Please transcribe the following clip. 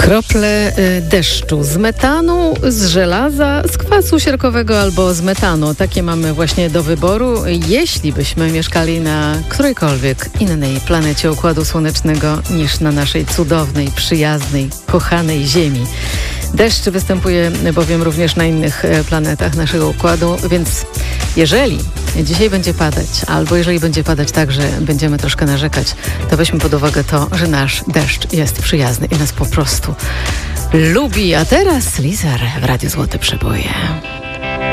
Krople deszczu z metanu, z żelaza, z kwasu siarkowego albo z metanu. Takie mamy właśnie do wyboru, jeśli byśmy mieszkali na którejkolwiek innej planecie Układu Słonecznego niż na naszej cudownej, przyjaznej, kochanej Ziemi. Deszcz występuje bowiem również na innych planetach naszego Układu, więc jeżeli dzisiaj będzie padać, albo jeżeli będzie padać tak, że będziemy troszkę narzekać, to weźmy pod uwagę to, że nasz deszcz jest przyjazny i nas po prostu lubi. A teraz Lizar w Radiu Złote Przeboje.